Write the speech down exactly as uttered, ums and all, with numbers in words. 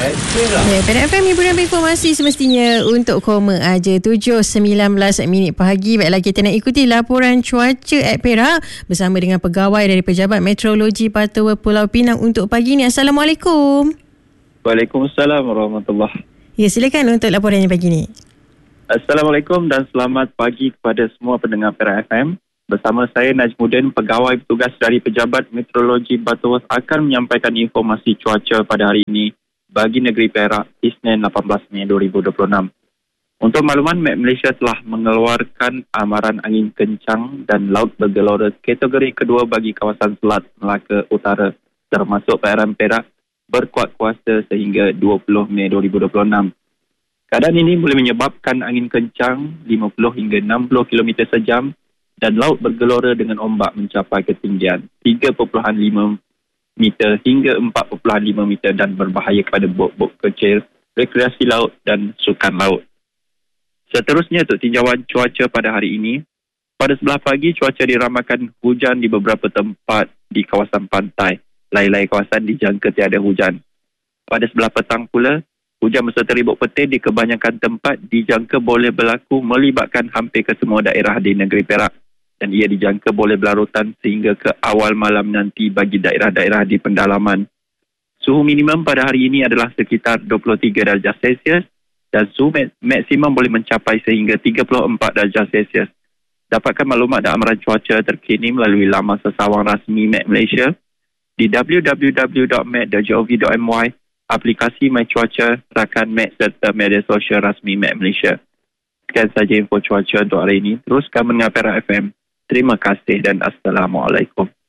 Ya, Perak F M hiburan informasi semestinya untuk koma aja. Tujuh sembilan belas minit pagi. Baiklah, kita nak ikuti laporan cuaca at Perak bersama dengan pegawai dari Pejabat Meteorologi Batawa Pulau Pinang untuk pagi ini. Assalamualaikum. Waalaikumsalam warahmatullahi. Ya, silakan untuk laporannya pagi ini. Assalamualaikum dan selamat pagi kepada semua pendengar Perak F M. Bersama saya Najmuddin, pegawai petugas dari Pejabat Meteorologi Batawa, akan menyampaikan informasi cuaca pada hari ini bagi negeri Perak, Isnin lapan belas Mei dua ribu dua puluh enam. Untuk makluman, Met Malaysia telah mengeluarkan amaran angin kencang dan laut bergelora kategori kedua bagi kawasan Selat Melaka Utara termasuk P R M Perak berkuat kuasa sehingga dua puluh Mei dua ribu dua puluh enam. Keadaan ini boleh menyebabkan angin kencang lima puluh hingga enam puluh kilometer sejam dan laut bergelora dengan ombak mencapai ketinggian tiga perpuluhan lima meter hingga empat perpuluhan lima meter dan berbahaya kepada bot-bot kecil, rekreasi laut dan sukan laut. Seterusnya untuk tinjauan cuaca pada hari ini. Pada sebelah pagi, cuaca diramalkan hujan di beberapa tempat di kawasan pantai. Lain-lain kawasan dijangka tiada hujan. Pada sebelah petang pula, hujan beserta ribut petir di kebanyakan tempat dijangka boleh berlaku melibatkan hampir ke semua daerah di negeri Perak. Dan ia dijangka boleh berlarutan sehingga ke awal malam nanti bagi daerah-daerah di pendalaman. Suhu minimum pada hari ini adalah sekitar dua puluh tiga darjah Celsius dan suhu maksimum boleh mencapai sehingga tiga puluh empat darjah Celsius. Dapatkan maklumat dan amaran cuaca terkini melalui laman sesawang rasmi Met Malaysia di w w w dot met dot gov dot my, aplikasi My Cuaca, rakan Met serta media sosial rasmi Met Malaysia. Sekian saja info cuaca untuk hari ini. Teruskan mendengar Perak F M. Terima kasih dan Assalamualaikum.